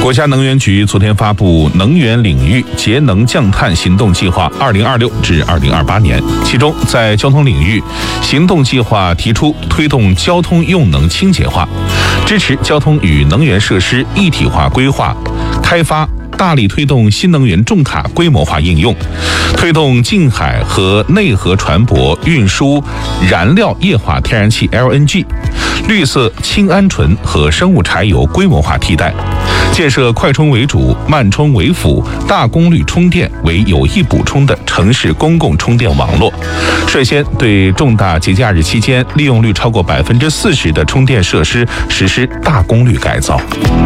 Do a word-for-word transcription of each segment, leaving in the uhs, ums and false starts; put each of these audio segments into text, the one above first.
国家能源局昨天发布能源领域节能降碳行动计划二零二六至二零二八年，其中在交通领域，行动计划提出推动交通用能清洁化，支持交通与能源设施一体化规划开发，大力推动新能源重卡规模化应用，推动近海和内河船舶运输燃料液化天然气 L N G、绿色氢鹌鹑和生物柴油规模化替代，建设快充为主、慢充为辅、大功率充电为有益补充的城市公共充电网络，率先对重大节假日期间利用率超过百分之四十的充电设施实施大功率改造。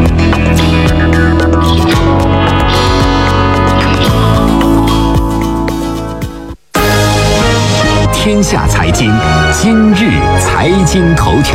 天下财经，今日财经头条。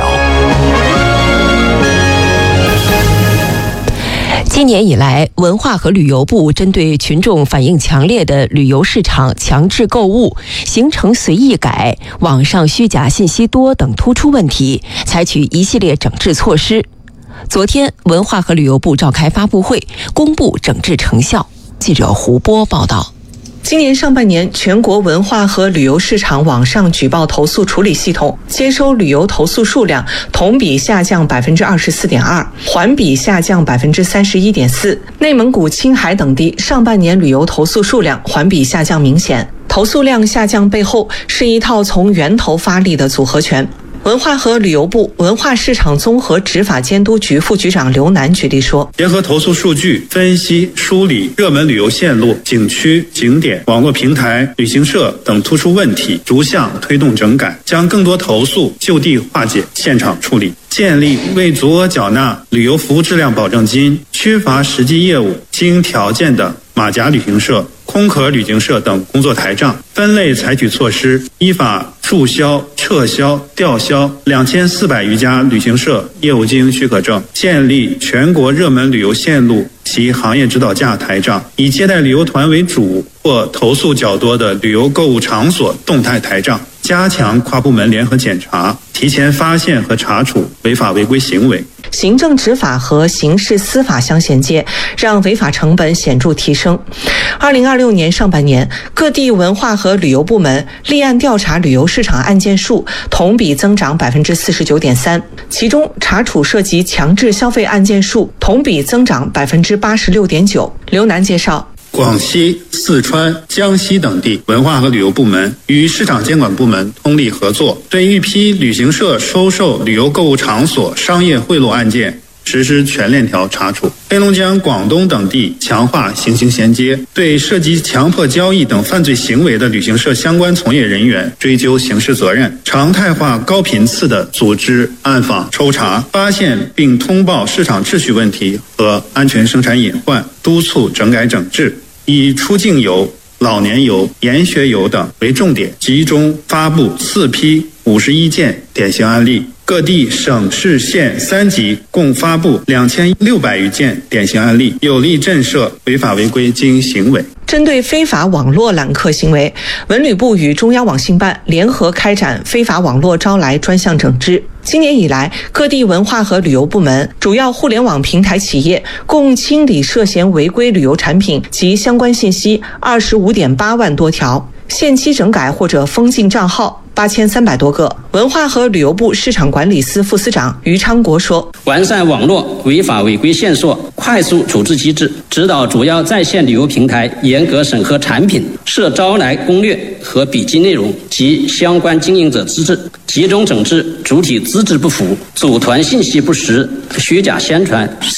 今年以来，文化和旅游部针对群众反映强烈的旅游市场强制购物、行程随意改、网上虚假信息多等突出问题，采取一系列整治措施。昨天，文化和旅游部召开发布会，公布整治成效。记者胡波报道。 今年上半年，全国文化和旅游市场网上举报投诉处理系统接收旅游投诉数量同比下降百分之二十四点二，环比下降百分之三十一点四。内蒙古、青海等地上半年旅游投诉数量环比下降明显。投诉量下降背后是一套从源头发力的组合拳。文化和旅游部文化市场综合执法监督局副局长刘楠举例说， 结合投诉数据分析梳理热门旅游线路、景区、景点、网络平台、旅行社等突出问题，逐项推动整改，将更多投诉就地化解、现场处理，建立未足额缴纳旅游服务质量保证金、缺乏实际业务经条件的马甲旅行社、空壳旅行社等工作台账，分类采取措施，依法注销、撤销、吊销两千四百余家旅行社业务经营许可证，建立全国热门旅游线路及行业指导价台账，以接待旅游团为主或投诉较多的旅游购物场所动态台账，加强跨部门联合检查，提前发现和查处违法违规行为。 行政执法和刑事司法相衔接，让违法成本显著提升。二零二六年上半年，各地文化和旅游部门立案调查旅游市场案件数同比增长百分之四十九点三，其中查处涉及强制消费案件数同比增长百分之八十六点九。刘楠介绍， 广西、四川、江西等地文化和旅游部门与市场监管部门通力合作，对一批旅行社收受旅游购物场所商业贿赂案件实施全链条查处。黑龙江、广东等地强化刑刑衔接，对涉及强迫交易等犯罪行为的旅行社相关从业人员追究刑事责任，常态化高频次的组织暗访抽查，发现并通报市场秩序问题和安全生产隐患，督促整改整治，以出境游、老年游、研学游等为重点，集中发布四批五十一件典型案例，各地省市县三级共发布两千六百余件典型案例，有力震慑违法违规经营行为。 针对非法网络揽客行为，文旅部与中央网信办联合开展非法网络招来专项整治。今年以来，各地文化和旅游部门、主要互联网平台企业共清理涉嫌违规旅游产品及相关信息二十五点八万多条，限期整改或者封禁账号八千三百多个。文化和旅游部市场管理司副司长于昌国说， 完善网络违法违规线索快速处置机制，指导主要在线旅游平台严格审核产品涉招来攻略和笔记内容及相关经营者资质，集中整治主体资质不符、组团信息不实、虚假宣传、